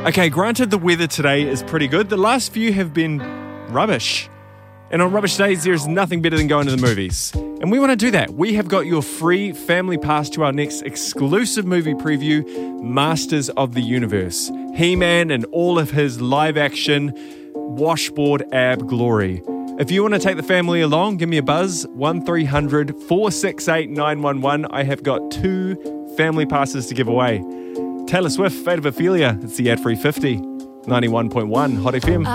Okay, granted the weather today is pretty good. The last few have been rubbish. And on rubbish days, there's nothing better than going to the movies. And we want to do that. We have got your free family pass to our next exclusive movie preview, Masters of the Universe. He-Man and all of his live-action washboard ab glory. If you want to take the family along, give me a buzz, 1300 468 911. I have got 2 family passes to give away. Taylor Swift, Fate of Ophelia. It's the Ad Free 50, 91.1 Hot FM.